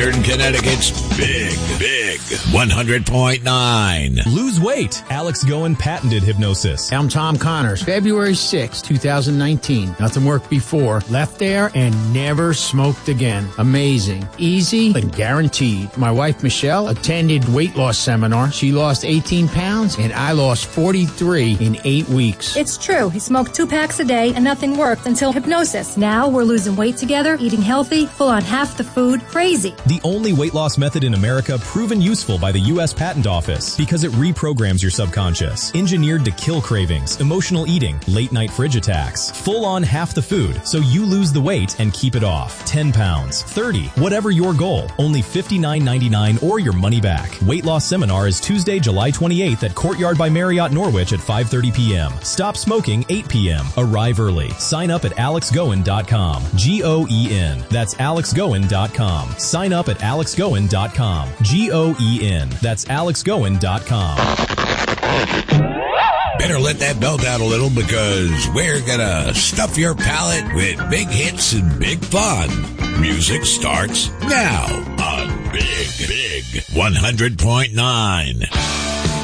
Western Connecticut's Big 100.9. Lose weight. Alex Goen patented hypnosis. I'm Tom Connors. February 6, 2019. Nothing worked before. Left there and never smoked again. Amazing. Easy and guaranteed. My wife Michelle attended weight loss seminar. She lost 18 pounds and I lost 43 in 8 weeks. It's true. He smoked 2 packs a day and nothing worked until hypnosis. Now we're losing weight together, eating healthy, full on half the food. Crazy. The only weight loss method in America proven useful by the U.S. Patent Office because it reprograms your subconscious. Engineered to kill cravings, emotional eating, late night fridge attacks. Full on half the food so you lose the weight and keep it off. 10 pounds, 30, whatever your goal. Only $59.99 or your money back. Weight loss seminar is Tuesday, July 28th at Courtyard by Marriott Norwich at 5:30 p.m. Stop smoking 8 p.m. Arrive early. Sign up at alexgoen.com. G-O-E-N. That's alexgoen.com. Sign up at alexgoen.com. G-O-E-N. That's alexgoen.com. Better let that belt out a little because we're gonna stuff your palate with big hits and big fun. Music starts now on Big 100.9.